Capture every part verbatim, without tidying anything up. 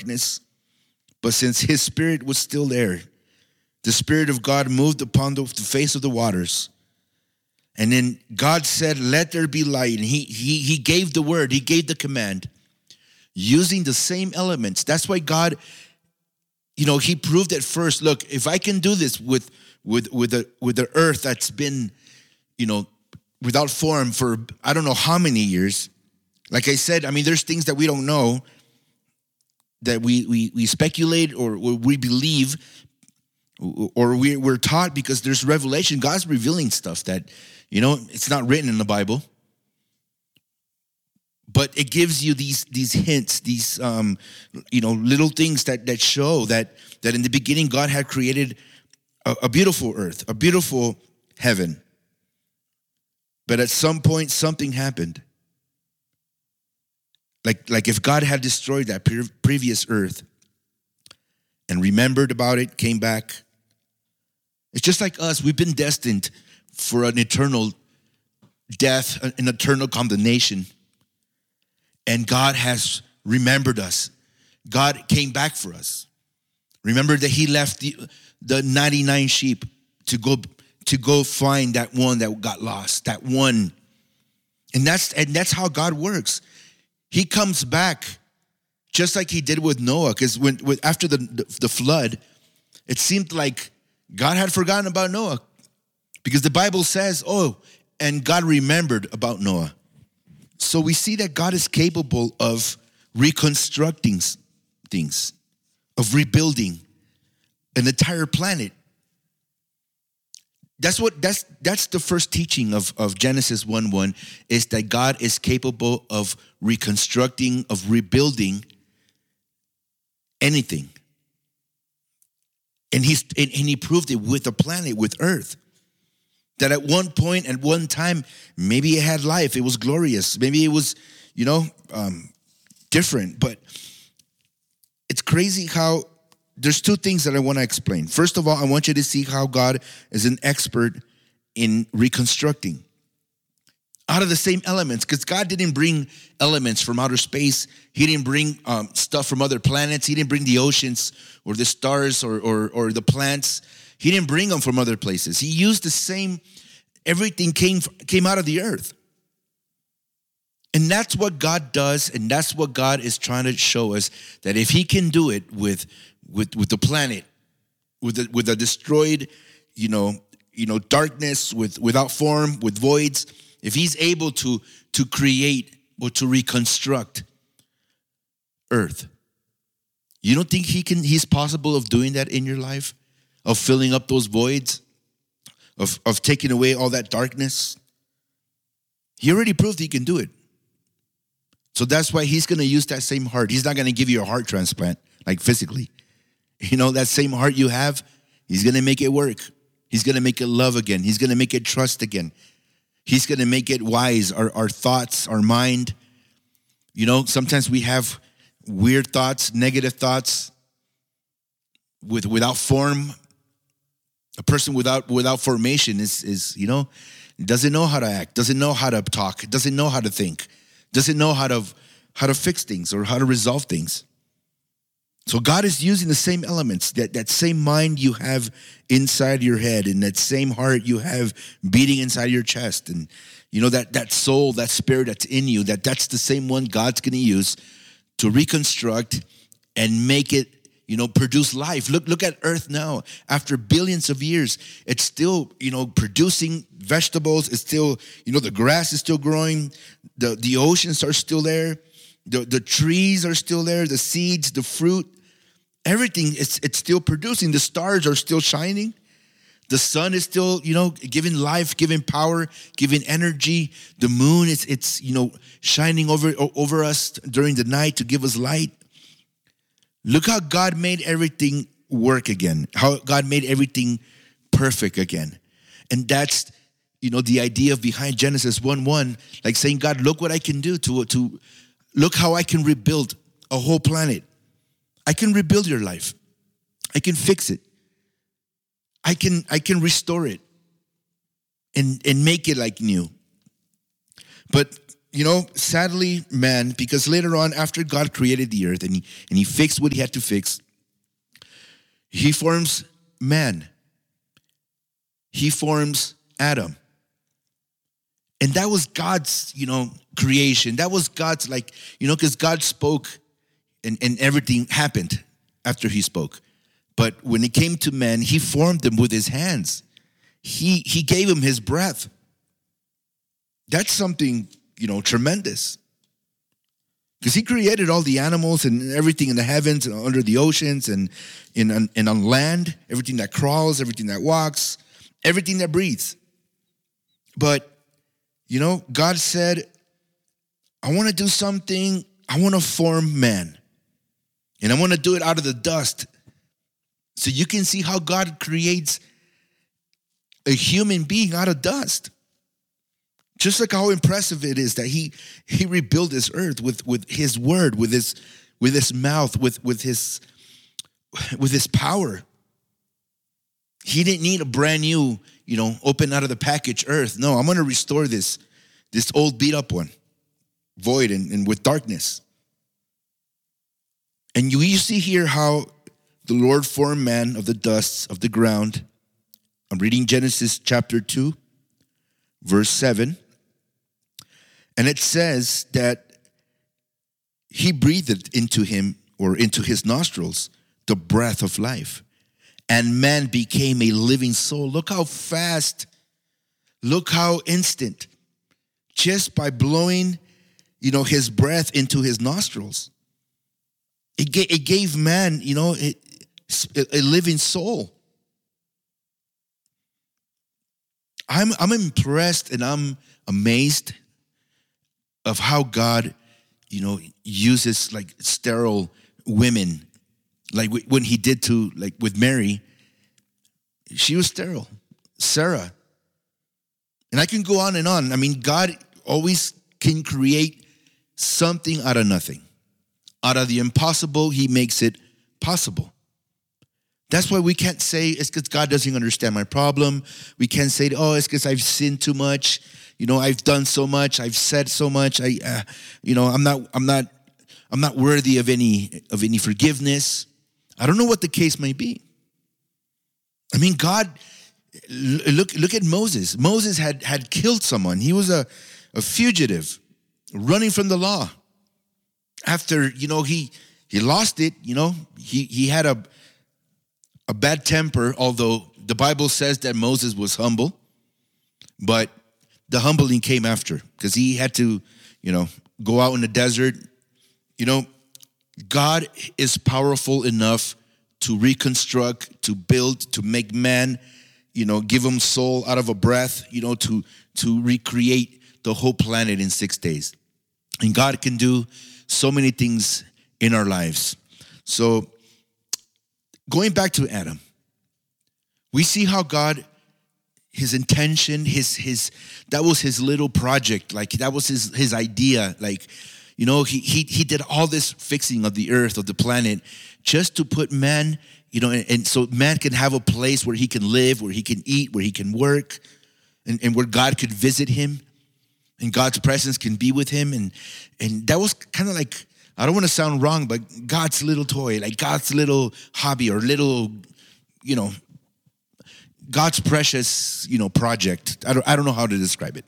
darkness. But since his spirit was still there, the Spirit of God moved upon the face of the waters. And then God said, let there be light. And he, he, he gave the word, he gave the command, using the same elements. That's why God, you know, he proved at first, look, if I can do this with with with the with the earth that's been, you know, without form for I don't know how many years. Like I said, I mean, there's things that we don't know, that we we we speculate or, or we believe, or we, we're taught because there's revelation. God's revealing stuff that, you know, it's not written in the Bible. But it gives you these these hints, these um, you know, little things that that show that that in the beginning God had created a, a beautiful earth, a beautiful heaven. But at some point, something happened. Like like if God had destroyed that pre- previous earth and remembered about it, came back. It's just like us. We've been destined for an eternal death, an eternal condemnation. And God has remembered us. God came back for us. Remember that he left the, the ninety-nine sheep to go to go find that one that got lost, that one. And that's and that's how God works. He comes back just like he did with Noah. Because when with, after the, the, the flood, it seemed like God had forgotten about Noah. Because the Bible says, oh, and God remembered about Noah. So we see that God is capable of reconstructing things, of rebuilding an entire planet. That's what that's that's the first teaching of, of Genesis one one, is that God is capable of reconstructing, of rebuilding anything. And he's and, and he proved it with the planet, with Earth. That at one point, at one time, maybe it had life. It was glorious. Maybe it was, you know, um, different. But it's crazy how there's two things that I want to explain. First of all, I want you to see how God is an expert in reconstructing out of the same elements. Because God didn't bring elements from outer space. He didn't bring um, stuff from other planets. He didn't bring the oceans or the stars or, or, or the plants. He didn't bring them from other places. He used the same, everything came, came out of the earth. And that's what God does, and that's what God is trying to show us, that if he can do it with with, with the planet, with the, with a destroyed, you know, you know, darkness, with without form, with voids, if he's able to, to create or to reconstruct earth, you don't think he can, he's possible of doing that in your life? Of filling up those voids, of, of taking away all that darkness. He already proved he can do it. So that's why he's going to use that same heart. He's not going to give you a heart transplant, like physically. You know, that same heart you have, he's going to make it work. He's going to make it love again. He's going to make it trust again. He's going to make it wise, our, our thoughts, our mind. You know, sometimes we have weird thoughts, negative thoughts, with without form. A person without without formation is, is, you know, doesn't know how to act, doesn't know how to talk, doesn't know how to think, doesn't know how to how to fix things or how to resolve things. So God is using the same elements, that, that same mind you have inside your head and that same heart you have beating inside your chest. And, you know, that, that soul, that spirit that's in you, that that's the same one God's going to use to reconstruct and make it, you know, produce life. Look, look at Earth now. After billions of years, it's still, you know, producing vegetables. It's still, you know, the grass is still growing. The, the oceans are still there. The, the trees are still there. The seeds, the fruit, everything is it's still producing. The stars are still shining. The sun is still, you know, giving life, giving power, giving energy. The moon is, it's, you know, shining over, over us during the night to give us light. Look how God made everything work again. How God made everything perfect again. And that's, you know, the idea behind Genesis one one, like saying, God, look what I can do to, to look how I can rebuild a whole planet. I can rebuild your life. I can fix it. I can, I can restore it and, and make it like new. But you know, sadly, man, because later on, after God created the earth and he, and he fixed what he had to fix, he forms man. He forms Adam. And that was God's, you know, creation. That was God's, like, you know, because God spoke and, and everything happened after he spoke. But when it came to man, he formed them with his hands. He, he gave him his breath. That's something, you know, tremendous. Because he created all the animals and everything in the heavens and under the oceans and in and on land, everything that crawls, everything that walks, everything that breathes. But, you know, God said, I want to do something. I want to form man. And I want to do it out of the dust. So you can see how God creates a human being out of dust. Just like how impressive it is that he he rebuilt this earth with, with his word, with his with his mouth, with, with his with his power. He didn't need a brand new, you know, open out of the package earth. No, I'm going to restore this, this old beat up one, void and, and with darkness. And you, you see here how the Lord formed man of the dust of the ground. I'm reading Genesis chapter two, verse seven. And it says that he breathed into him, or into his nostrils, the breath of life. And man became a living soul. Look how fast, look how instant. Just by blowing, you know, his breath into his nostrils. It gave, it gave man, you know, a, a living soul. I'm, I'm impressed and I'm amazed of how God, you know, uses like sterile women. Like when he did to, like with Mary, she was sterile. Sarah. And I can go on and on. I mean, God always can create something out of nothing. Out of the impossible, he makes it possible. That's why we can't say it's because God doesn't understand my problem. We can't say, oh, it's because I've sinned too much. You know, I've done so much. I've said so much. I, uh, you know, I'm not, I'm not, I'm not worthy of any of any forgiveness. I don't know what the case may be. I mean, God, look, look at Moses. Moses had had killed someone. He was a, a fugitive, running from the law. After, you know, he he lost it. You know, he he had a a bad temper. Although the Bible says that Moses was humble, but the humbling came after, because he had to, you know, go out in the desert. You know, God is powerful enough to reconstruct, to build, to make man, you know, give him soul out of a breath, you know, to, to recreate the whole planet in six days. And God can do so many things in our lives. So going back to Adam, we see how God, his intention, his his that was his little project, like that was his his idea. Like, you know, he he he did all this fixing of the earth, of the planet, just to put man, you know, and, and so man can have a place where he can live, where he can eat, where he can work, and, and where God could visit him, and God's presence can be with him. And and that was kind of like, I don't want to sound wrong, but God's little toy, like God's little hobby or little, you know, God's precious, you know, project. I don't, I don't know how to describe it.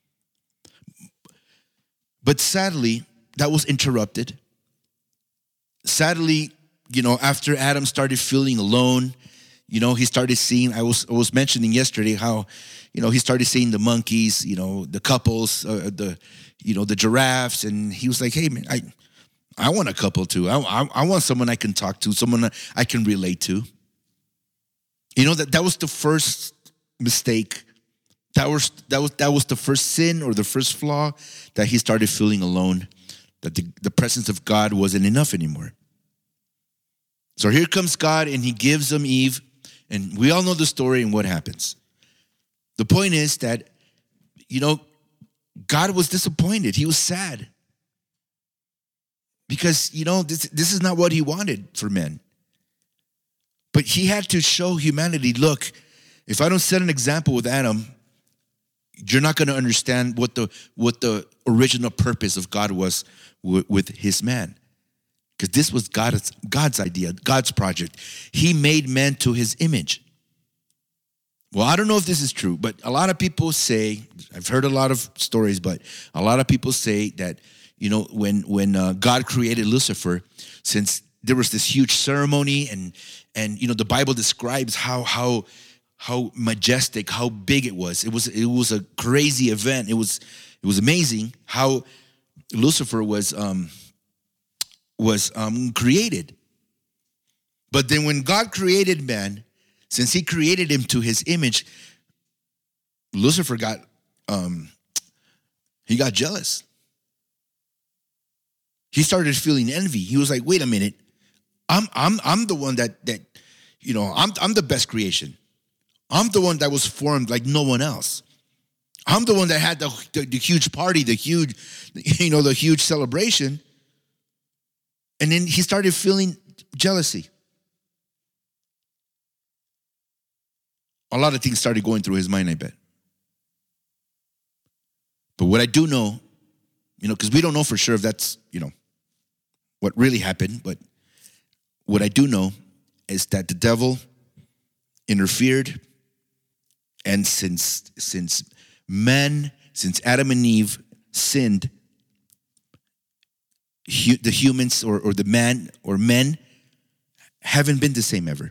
But sadly, that was interrupted. Sadly, you know, after Adam started feeling alone, you know, he started seeing, I was I was mentioning yesterday how, you know, he started seeing the monkeys, you know, the couples, uh, the, you know, the giraffes. And he was like, hey, man, I, I want a couple too. I, I, I want someone I can talk to, someone I can relate to. You know, that, that was the first mistake. That was that was that was the first sin, or the first flaw, that he started feeling alone, that the, the presence of God wasn't enough anymore. So here comes God, and he gives them Eve, and we all know the story and what happens. The point is that, you know, God was disappointed. He was sad. Because, you know, this, this is not what he wanted for men. But he had to show humanity, look, if I don't set an example with Adam, you're not going to understand what the what the original purpose of God was w- with his man. Because this was God's, God's idea, God's project. He made man to his image. Well, I don't know if this is true, but a lot of people say, I've heard a lot of stories, but a lot of people say that, you know, when when uh, God created Lucifer, since there was this huge ceremony, and and you know the Bible describes how how how majestic, how big it was. It was it was a crazy event. It was it was amazing how Lucifer was um, was um, created. But then when God created man, since he created him to his image, Lucifer got um, he got jealous. He started feeling envy. He was like, "Wait a minute, I'm I'm I'm the one that that you know I'm I'm the best creation. I'm the one that was formed like no one else. I'm the one that had the the, the huge party, the huge you know the huge celebration." And then he started feeling jealousy. A lot of things started going through his mind, I bet. But what I do know, you know, because we don't know for sure if that's, you know, what really happened, but what I do know is that the devil interfered, and since since man, since Adam and Eve sinned, hu- the humans or, or the man or men haven't been the same ever.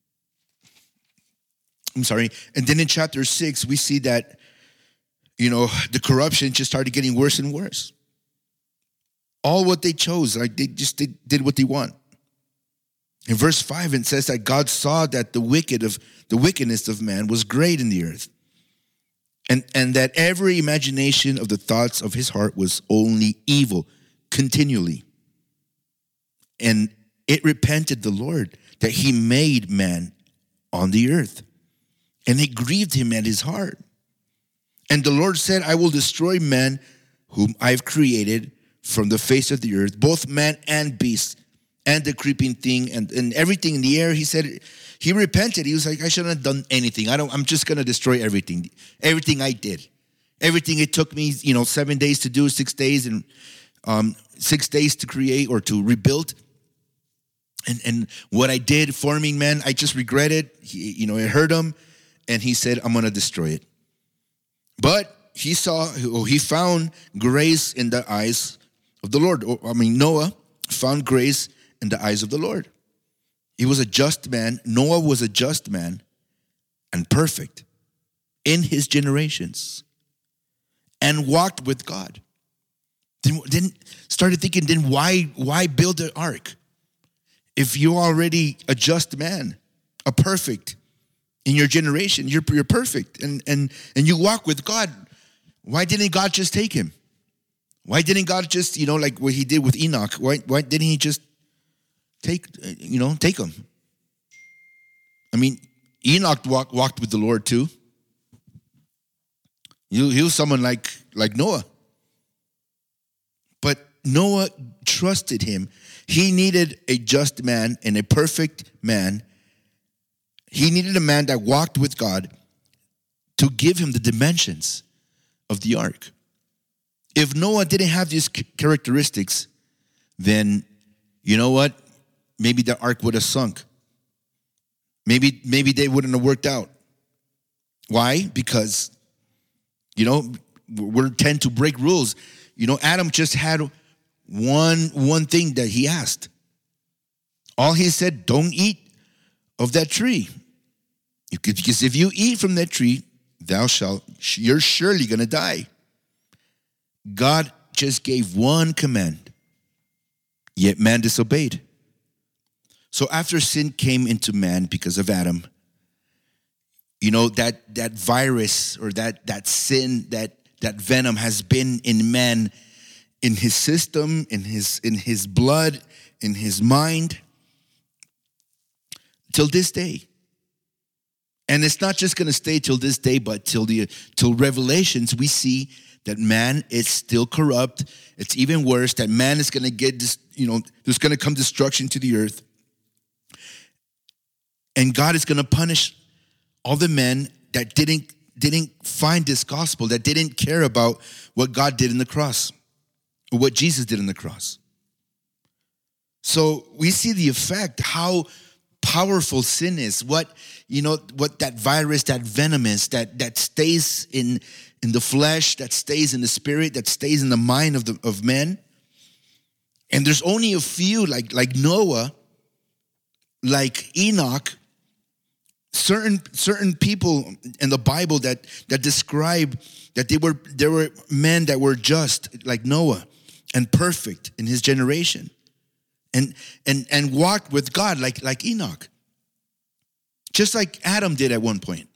I'm sorry. And then in chapter six, we see that, you know, the corruption just started getting worse and worse. All what they chose, like they just did, did what they want. In verse five, it says that God saw that the wicked of the wickedness of man was great in the earth, and, and that every imagination of the thoughts of his heart was only evil continually. And it repented the Lord that he made man on the earth, and it grieved him at his heart. And the Lord said, I will destroy man whom I've created from the face of the earth, both man and beast, and the creeping thing, and, and everything in the air. He said, he repented. He was like, I shouldn't have done anything. I don't, I'm just going to destroy everything. Everything I did. Everything it took me, you know, seven days to do, six days, and um, six days to create or to rebuild. And, and what I did forming man, I just regret it. He, you know, it hurt him. And he said, I'm going to destroy it. But he saw, or he found grace in the eyes of the Lord. I mean, Noah found grace in the eyes of the Lord. He was a just man. Noah was a just man and perfect in his generations and walked with God. Then, then started thinking, then why, why build an ark? If you're already a just man, a perfect in your generation, you're, you're perfect, and, and, and you walk with God. Why didn't God just take him? Why didn't God just, you know, like what he did with Enoch? Why, why didn't he just take, you know, take him? I mean, Enoch walk, walked with the Lord too. He, he was someone like, like Noah. But Noah trusted him. He needed a just man and a perfect man. He needed a man that walked with God to give him the dimensions of the ark. If Noah didn't have these characteristics, then you know what? Maybe the ark would have sunk. Maybe, maybe they wouldn't have worked out. Why? Because, you know, we tend to break rules. You know, Adam just had one, one thing that he asked. All he said, don't eat of that tree. Because if you eat from that tree, thou shalt, you're surely going to die. God just gave one command, yet man disobeyed. So after sin came into man because of Adam, you know, that that virus or that that sin, that that venom has been in man, in his system, in his in his blood, in his mind, till this day. And it's not just going to stay till this day, but till the till Revelations, we see that man is still corrupt. It's even worse, that man is going to get this, you know, there's going to come destruction to the earth. And God is going to punish all the men that didn't didn't find this gospel, that didn't care about what God did in the cross or what Jesus did in the cross. So we see the effect, how powerful sin is, what, you know, what that virus, that venom is, that, that stays in, in the flesh, that stays in the spirit, that stays in the mind of the of men. And there's only a few, like, like Noah, like Enoch, certain certain people in the Bible that that describe that they were there were men that were just like Noah and perfect in his generation. And and and walked with God like, like Enoch. Just like Adam did at one point.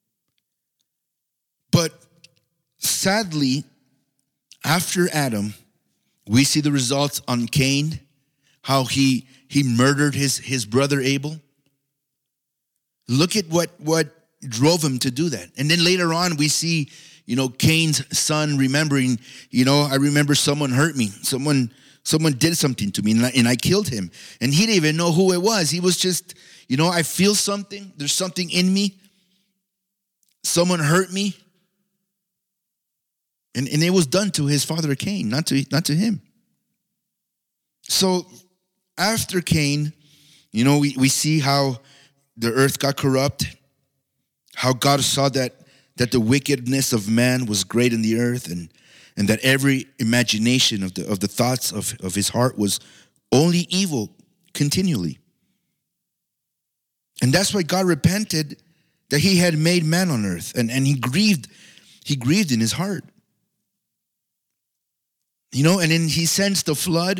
But sadly, after Adam, we see the results on Cain, how he he murdered his, his brother Abel. Look at what, what drove him to do that. And then later on, we see, you know, Cain's son remembering, you know, I remember someone hurt me. Someone someone did something to me and I, and I killed him. And he didn't even know who it was. He was just, you know, I feel something. There's something in me. Someone hurt me. And, and it was done to his father Cain, not to, not to him. So after Cain, you know, we, we see how the earth got corrupt, how God saw that that the wickedness of man was great in the earth, and, and that every imagination of the of the thoughts of, of his heart was only evil continually. And that's why God repented that he had made man on earth, and, and he grieved, he grieved in his heart. You know, and then he sends the flood.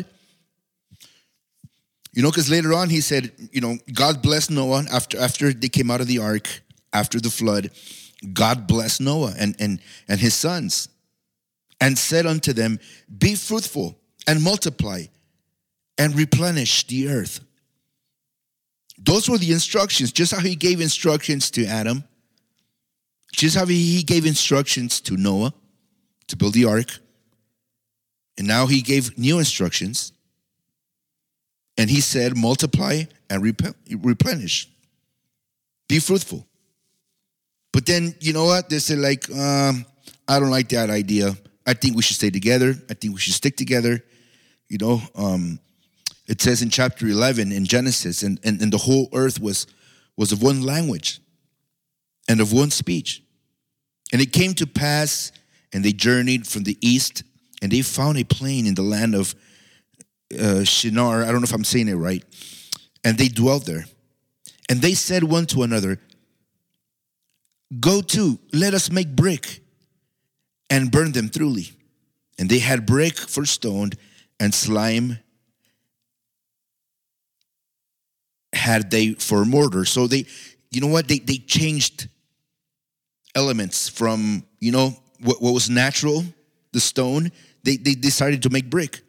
You know, because later on he said, you know, God blessed Noah after after they came out of the ark, after the flood. God blessed Noah and, and, and his sons and said unto them, be fruitful and multiply and replenish the earth. Those were the instructions, just how he gave instructions to Adam, just how he gave instructions to Noah to build the ark. And now he gave new instructions. And he said, multiply and replenish. Be fruitful. But then, you know what? They said, like, um, I don't like that idea. I think we should stay together. I think we should stick together. You know, um, it says in chapter eleven in Genesis, and, and, and the whole earth was, was of one language and of one speech. And it came to pass, and they journeyed from the east, and they found a plain in the land of uh, Shinar. I don't know if I'm saying it right. And they dwelt there. And they said one to another, go to, let us make brick and burn them thoroughly. And they had brick for stone, and slime had they for mortar. So they, you know what, they they changed elements from, you know, what, what was natural, the stone, they, they decided to make brick.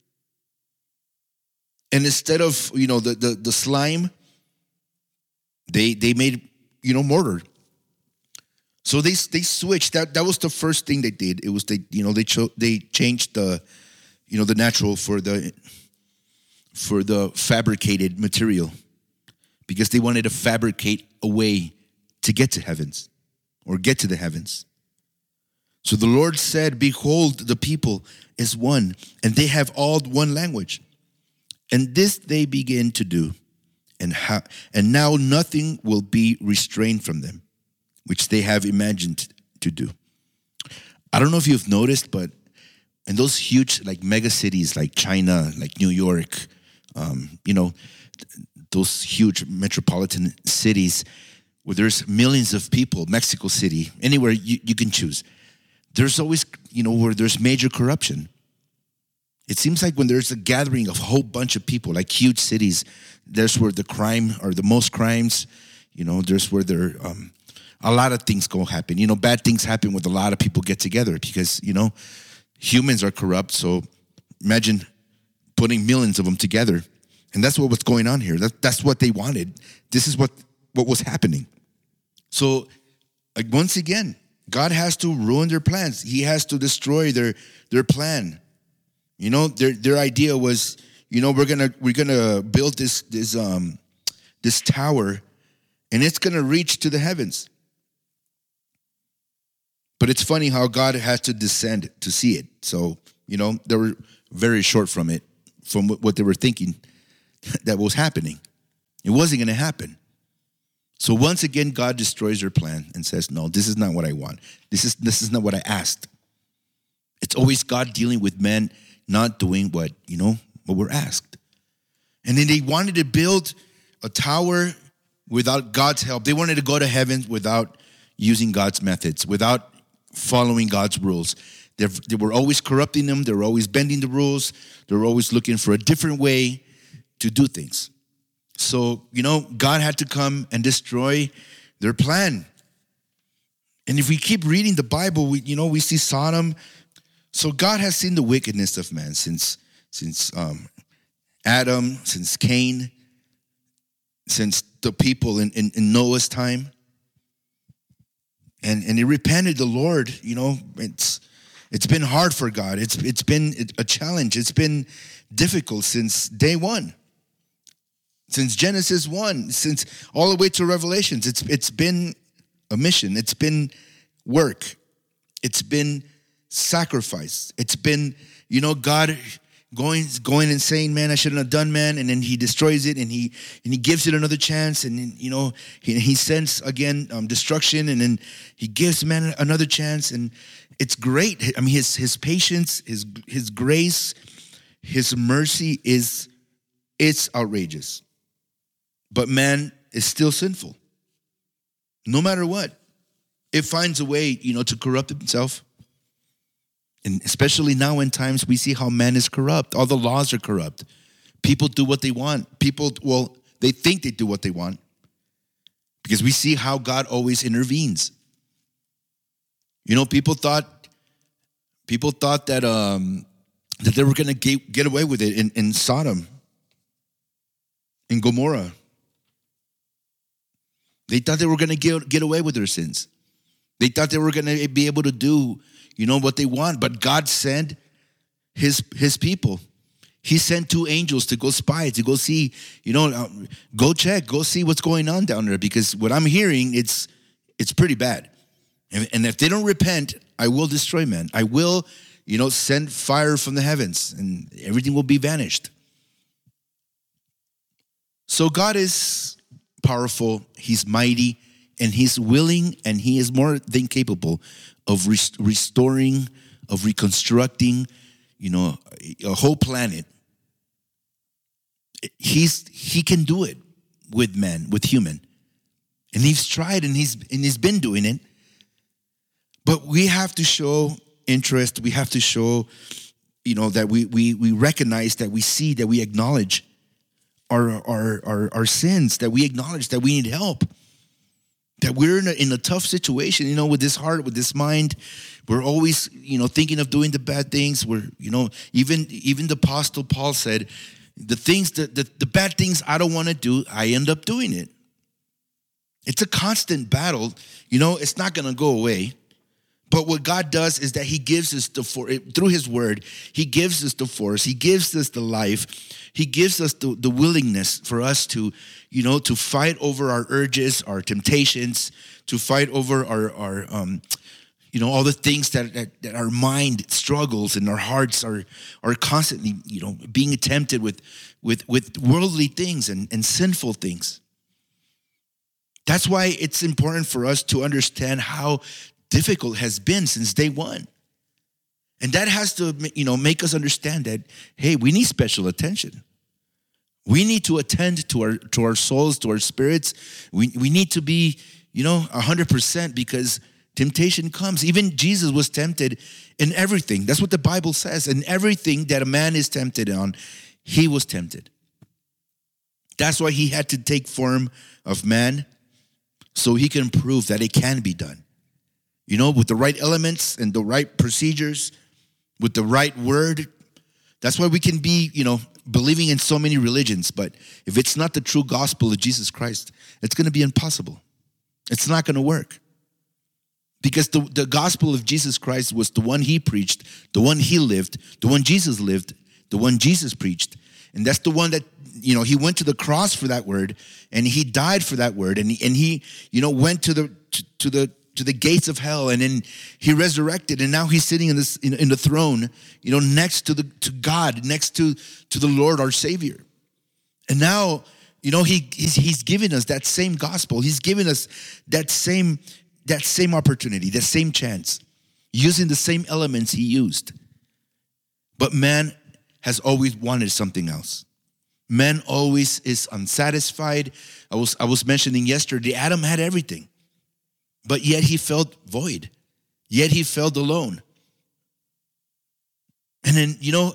And instead of, you know, the, the, the slime, they they made, you know, mortar. So they they switched. That that was the first thing they did. It was they you know they cho- they changed the you know the natural for the for the fabricated material, because they wanted to fabricate a way to get to heavens or get to the heavens. So the Lord said, behold, the people is one, and they have all one language. And this they begin to do, and how and now nothing will be restrained from them, which they have imagined to do. I don't know if you've noticed, but in those huge, like, mega cities like China, like New York, um, you know, those huge metropolitan cities where there's millions of people, Mexico City, anywhere you, you can choose, there's always, you know, where there's major corruption. It seems like when there's a gathering of a whole bunch of people, like huge cities, there's where the crime or the most crimes, you know, there's where there um, a lot of things go happen. You know, bad things happen when a lot of people get together because, you know, humans are corrupt. So imagine putting millions of them together. And that's what was going on here. That, that's what they wanted. This is what, what was happening. So, like, once again, God has to ruin their plans. He has to destroy their, their plan. You know, their their idea was, you know, we're gonna we're gonna build this this um this tower, and it's gonna reach to the heavens. But it's funny how God had to descend to see it. So, you know, they were very short from it, from what they were thinking that was happening. It wasn't going to happen. So once again, God destroys their plan and says, no, this is not what I want. This is this is not what I asked. It's always God dealing with men not doing what, you know, what we're asked. And then they wanted to build a tower without God's help. They wanted to go to heaven without using God's methods, without following God's rules. They're, they were always corrupting them. They were always bending the rules. They were always looking for a different way to do things. So, you know, God had to come and destroy their plan. And if we keep reading the Bible, we, you know, we see Sodom. So God has seen the wickedness of man since, since um, Adam, since Cain, since the people in, in, in Noah's time. And and he repented the Lord. You know, it's it's been hard for God. It's it's been a challenge. It's been difficult since day one. Since Genesis one, since all the way to Revelations, it's it's been a mission. It's been work. It's been sacrifice. It's been, you know, God going going and saying, man, I shouldn't have done, man, and then he destroys it, and he and he gives it another chance, and then, you know, he, he sends again um, destruction, and then he gives man another chance, and it's great. I mean, his his patience, his his grace, his mercy is it's outrageous. But man is still sinful. No matter what, it finds a way, you know, to corrupt himself. And especially now in times, we see how man is corrupt. All the laws are corrupt. People do what they want. People, well, they think they do what they want. Because we see how God always intervenes. You know, people thought, people thought that um, that they were going to get, get away with it in, in Sodom, in Gomorrah. They thought they were going to get, get away with their sins. They thought they were going to be able to do, you know, what they want. But God sent his his people. He sent two angels to go spy, to go see, you know, uh, go check, go see what's going on down there. Because what I'm hearing, it's it's pretty bad. And, and if they don't repent, I will destroy men. I will, you know, send fire from the heavens, and everything will be vanished. So God is powerful. He's mighty. And he's willing, and he is more than capable of rest- restoring, of reconstructing, you know, a whole planet. He's he can do it with man, with human, and he's tried, and he's and he's been doing it. But we have to show interest. We have to show, you know, that we we we recognize, that we see, that we acknowledge our our our, our sins, that we acknowledge that we need help. That we're in a, in a tough situation, you know, with this heart, with this mind. We're always, you know, thinking of doing the bad things. We're, you know, even even the Apostle Paul said, the things that the, the bad things I don't want to do, I end up doing it. It's a constant battle. You know, it's not going to go away. But what God does is that he gives us the force, through his word, he gives us the force, he gives us the life, he gives us the, the willingness for us to, you know, to fight over our urges, our temptations, to fight over our, our um, you know, all the things that, that, that our mind struggles and our hearts are are constantly, you know, being tempted with, with, with worldly things and, and sinful things. That's why it's important for us to understand how difficult has been since day one. And that has to, you know, make us understand that, hey, we need special attention. We need to attend to our to our souls, to our spirits. We we need to be, you know, one hundred percent, because temptation comes. Even Jesus was tempted in everything. That's what the Bible says. In everything that a man is tempted on, he was tempted. That's why he had to take form of man, so he can prove that it can be done. You know, with the right elements and the right procedures, with the right word. That's why we can be, you know, believing in so many religions. But if it's not the true gospel of Jesus Christ, it's going to be impossible. It's not going to work. Because the, the gospel of Jesus Christ was the one he preached, the one he lived, the one Jesus lived, the one Jesus preached. And that's the one that, you know, he went to the cross for that word, and he died for that word. And he, and he you know, went to the to, to the to the gates of hell, and then he resurrected, and now he's sitting in this in, in the throne, you know, next to the to God, next to to the Lord our Savior. And now, you know, he he's, he's given us that same gospel. He's given us that same that same opportunity, that same chance, using the same elements he used. But man has always wanted something else. Man always is unsatisfied. I was I was mentioning yesterday, Adam had everything, but yet he felt void. Yet he felt alone. And then, you know,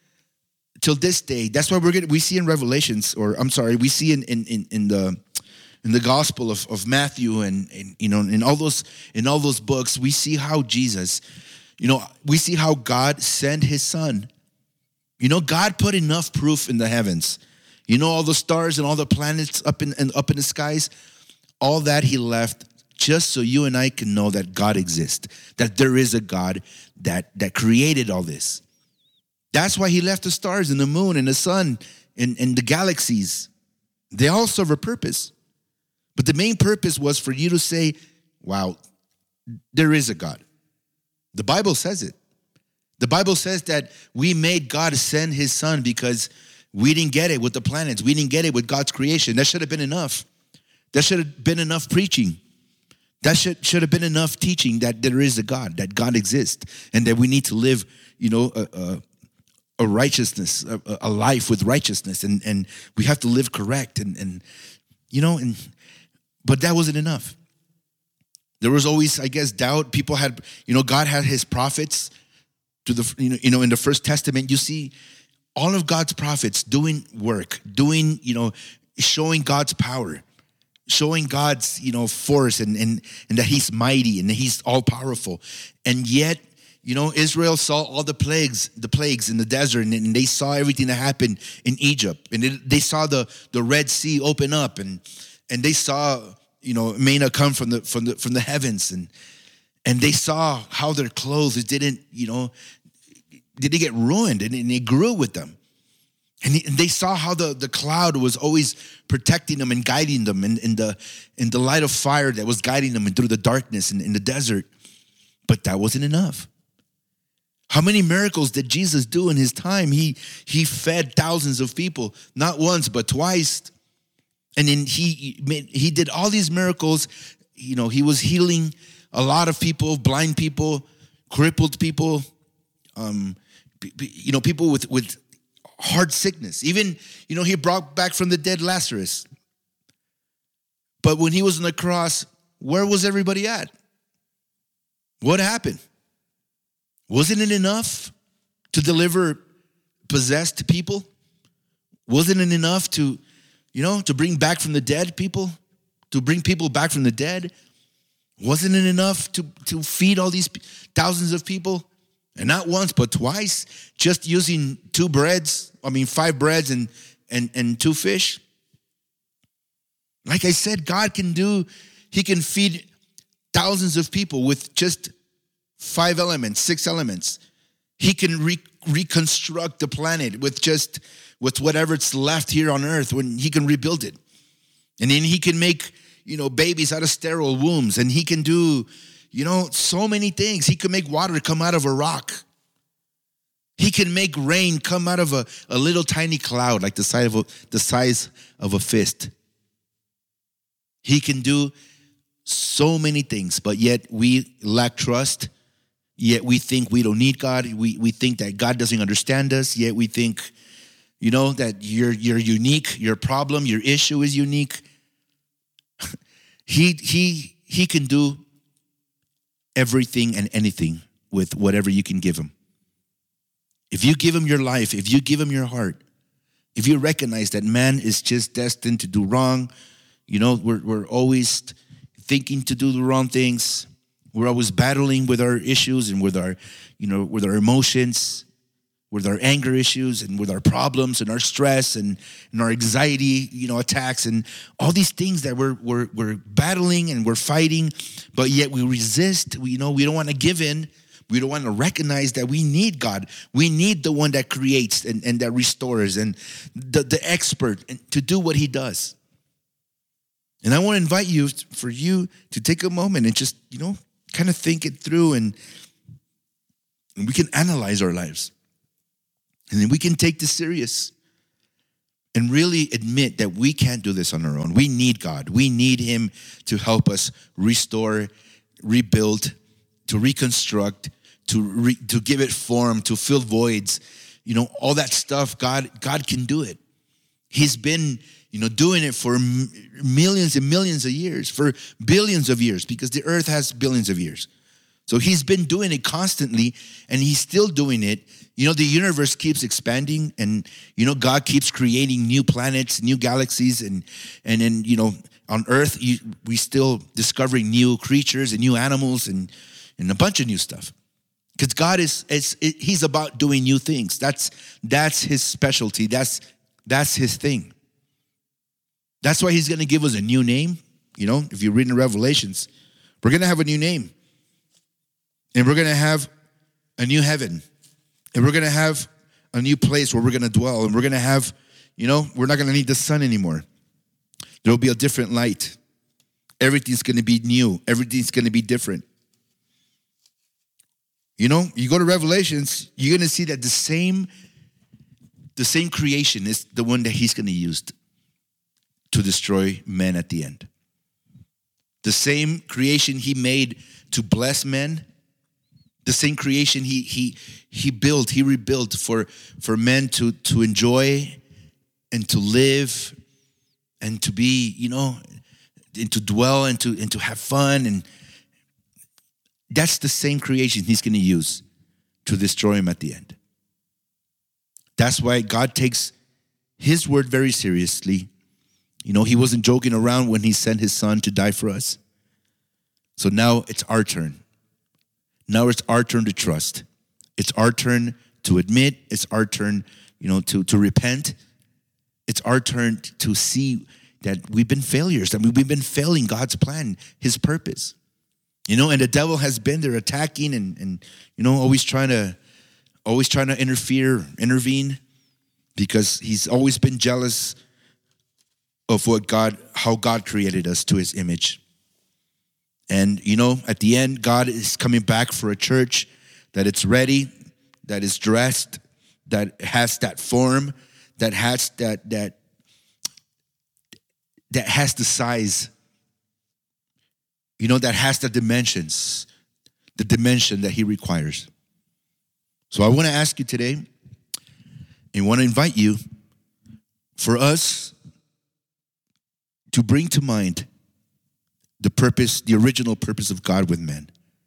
till this day, that's why we're gonna we see in Revelations, or I'm sorry, we see in in in, in the in the Gospel of, of Matthew, and, and you know, in all those in all those books, we see how Jesus, you know, we see how God sent his son. You know, God put enough proof in the heavens. You know, all the stars and all the planets up in and up in the skies, all that he left just so you and I can know that God exists, that there is a God that that created all this. That's why he left the stars and the moon and the sun and, and the galaxies. They all serve a purpose. But the main purpose was for you to say, wow, there is a God. The Bible says it. The Bible says that we made God send his son because we didn't get it with the planets. We didn't get it with God's creation. That should have been enough. That should have been enough preaching. That should, should have been enough teaching that there is a God, that God exists, and that we need to live, you know, a, a, a righteousness, a, a life with righteousness, and, and we have to live correct, and, and you know, and but that wasn't enough. There was always, I guess, doubt. People had, you know, God had his prophets. To the you know, you know in the First Testament, you see all of God's prophets doing work, doing, you know, showing God's power, showing God's, you know, force, and and and that he's mighty and that he's all powerful. And yet, you know, Israel saw all the plagues, the plagues in the desert, and, and they saw everything that happened in Egypt, and it, they saw the the Red Sea open up, and and they saw, you know, manna come from the from the from the heavens, and And they saw how their clothes didn't, you know, didn't get ruined, and, and it grew with them. And they saw how the, the cloud was always protecting them and guiding them, in, in the in the light of fire that was guiding them and through the darkness in, in the desert. But that wasn't enough. How many miracles did Jesus do in his time? He he fed thousands of people, not once but twice. And then he he did all these miracles. You know, he was healing a lot of people, blind people, crippled people, um, you know, people with, with hard sickness. Even, you know, he brought back from the dead Lazarus. But when he was on the cross, where was everybody at? What happened? Wasn't it enough to deliver possessed people? Wasn't it enough to, you know, to bring back from the dead people? To bring people back from the dead? Wasn't it enough to, to feed all these thousands of people? And not once, but twice, just using two breads, I mean, five breads and, and, and two fish. Like I said, God can do, he can feed thousands of people with just five elements, six elements. He can re- reconstruct the planet with just, with whatever's left here on earth, when he can rebuild it. And then he can make, you know, babies out of sterile wombs, and he can do, you know, so many things. He can make water come out of a rock. He can make rain come out of a, a little tiny cloud, like the size of a, the size of a fist. He can do so many things, but yet we lack trust. Yet we think we don't need God. We we think that God doesn't understand us. Yet we think, you know, that you're you're unique. Your problem, your issue is unique. He he he can do everything and anything with whatever you can give him. If you give him your life, if you give him your heart, if you recognize that man is just destined to do wrong, you know, we're we're always thinking to do the wrong things. We're always battling with our issues and with our, you know, with our emotions, with our anger issues and with our problems and our stress and, and our anxiety, you know, attacks and all these things that we're we're we're battling and we're fighting, but yet we resist. We, you know, we don't want to give in. We don't want to recognize that we need God. We need the one that creates and, and that restores and the, the expert to do what he does. And I want to invite you, for you to take a moment and just, you know, kind of think it through, and, and we can analyze our lives. And then we can take this serious and really admit that we can't do this on our own. We need God. We need him to help us restore, rebuild, to reconstruct, to re, to give it form, to fill voids. You know, all that stuff, God, God can do it. He's been, you know, doing it for m- millions and millions of years, for billions of years, because the earth has billions of years. So he's been doing it constantly, and he's still doing it. You know, the universe keeps expanding, and, you know, God keeps creating new planets, new galaxies, and, and then, you know, on earth, you, we still discovering new creatures and new animals and, and a bunch of new stuff. Because God is, is, he's about doing new things. That's, that's his specialty. That's, that's his thing. That's why he's going to give us a new name. You know, if you read in Revelations, we're going to have a new name. And we're going to have a new heaven. And we're going to have a new place where we're going to dwell. And we're going to have, you know, we're not going to need the sun anymore. There will be a different light. Everything's going to be new. Everything's going to be different. You know, you go to Revelations, you're going to see that the same, the same creation is the one that he's going to use to destroy men at the end. The same creation he made to bless men. The same creation he he he built, he rebuilt for, for men to, to enjoy and to live and to be, you know, and to dwell and to and to have fun. And that's the same creation he's going to use to destroy him at the end. That's why God takes his word very seriously. You know, he wasn't joking around when he sent his son to die for us. So now it's our turn. Now it's our turn to trust. It's our turn to admit. It's our turn, you know, to, to repent. It's our turn to see that we've been failures, that we've been failing God's plan, his purpose. You know, and the devil has been there attacking and, and you know, always trying to, always trying to interfere, intervene, because he's always been jealous of what God, how God created us to his image. And, you know, at the end, God is coming back for a church that it's ready, that is dressed, that has that form, that has that, that, that has the size, you know, that has the dimensions, the dimension that he requires. So I want to ask you today, and want to invite you for us to bring to mind the purpose, the original purpose of God with men.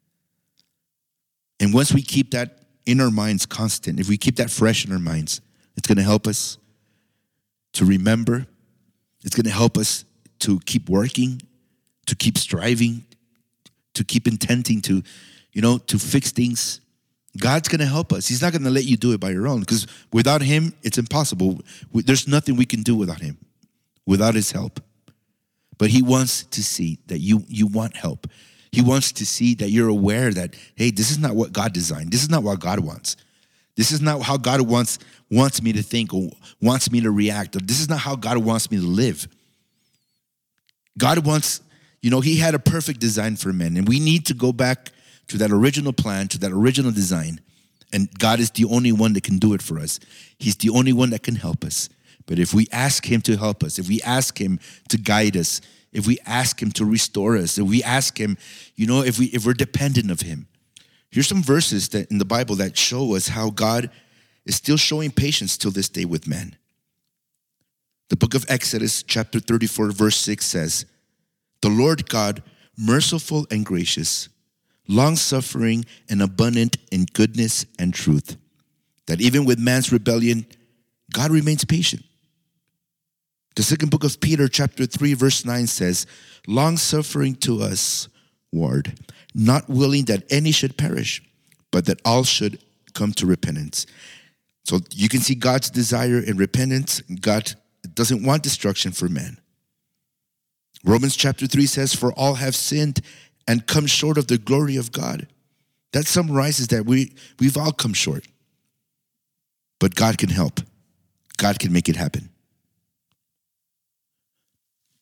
And once we keep that in our minds constant, if we keep that fresh in our minds, it's going to help us to remember. It's going to help us to keep working, to keep striving, to keep intending to, you know, to fix things. God's going to help us. He's not going to let you do it by your own, because without him, it's impossible. There's nothing we can do without him, without his help. But he wants to see that you, you want help. He wants to see that you're aware that, hey, this is not what God designed. This is not what God wants. This is not how God wants, wants me to think or wants me to react. Or this is not how God wants me to live. God wants, you know, he had a perfect design for men. And we need to go back to that original plan, to that original design. And God is the only one that can do it for us. He's the only one that can help us. But if we ask him to help us, if we ask him to guide us, if we ask him to restore us, if we ask him, you know, if we if we're dependent of him. Here's some verses that in the Bible that show us how God is still showing patience till this day with men. The book of Exodus, chapter thirty-four, verse six says, "The Lord God, merciful and gracious, long-suffering and abundant in goodness and truth, that even with man's rebellion, God remains patient." The second book of Peter, chapter three, verse nine says, "Long-suffering to us, ward, not willing that any should perish, but that all should come to repentance." So you can see God's desire in repentance. God doesn't want destruction for men. Romans chapter three says, "For all have sinned and come short of the glory of God." That summarizes that we, we've all come short. But God can help. God can make it happen.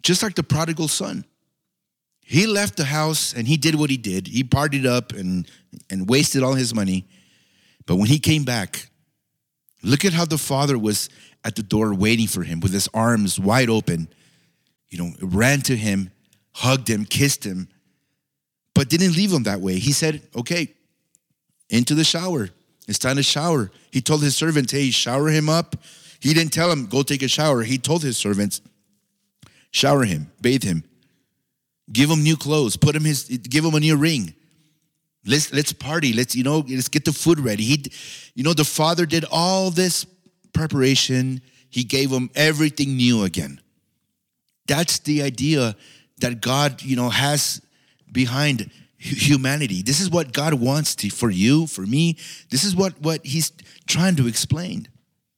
just like the prodigal son. He left the house and he did what he did. He partied up and, and wasted all his money. But when he came back, look at how the father was at the door waiting for him with his arms wide open. You know, ran to him, hugged him, kissed him, but didn't leave him that way. He said, okay, into the shower. It's time to shower. He told his servants, hey, shower him up. He didn't tell him, go take a shower. He told his servants, shower him, bathe him, give him new clothes, put him his, give him a new ring. Let's let's party. Let's, you know, let's get the food ready. He, you know, the father did all this preparation. He gave him everything new again. That's the idea that God, you know, has behind humanity. This is what God wants to, for you, for me. This is what, what he's trying to explain.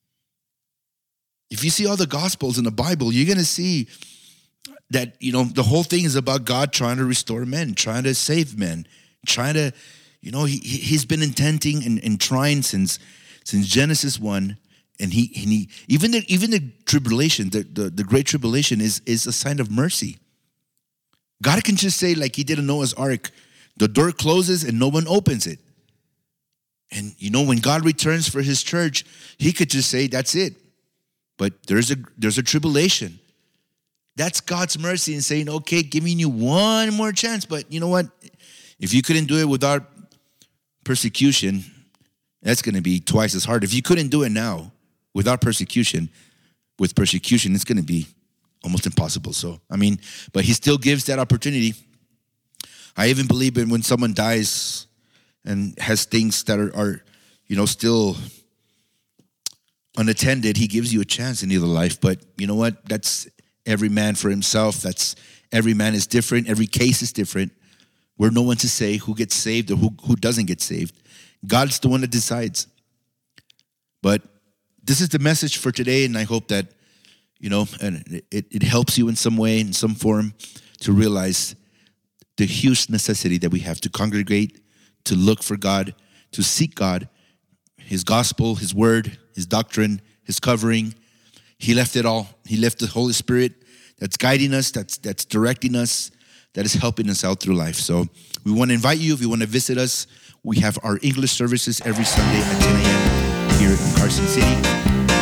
If you see all the Gospels in the Bible, you're going to see that, you know, the whole thing is about God trying to restore men, trying to save men, trying to, you know, he, he's been intending and, and trying since since Genesis one. And he, and he even the even the tribulation, the, the, the great tribulation is, is a sign of mercy. God can just say, like he did in Noah's Ark, the door closes and no one opens it. And, you know, when God returns for his church, he could just say, that's it. But there's a there's a tribulation. That's God's mercy in saying, okay, giving you one more chance. But you know what? If you couldn't do it without persecution, that's going to be twice as hard. If you couldn't do it now without persecution, with persecution, it's going to be almost impossible. So, I mean, but he still gives that opportunity. I even believe in when someone dies and has things that are, are you know, still unattended, he gives you a chance in either life. But you know what? That's every man for himself. That's every man is different. Every case is different. We're no one to say who gets saved or who, who doesn't get saved. God's the one that decides. But this is the message for today, and I hope that, you know, and it, it helps you in some way, in some form, to realize the huge necessity that we have to congregate, to look for God, to seek God, his gospel, his word, his doctrine, his covering. He left it all. He left the Holy Spirit that's guiding us, that's that's directing us, that is helping us out through life. So we want to invite you, if you want to visit us, we have our English services every Sunday at ten a.m. here in Carson City.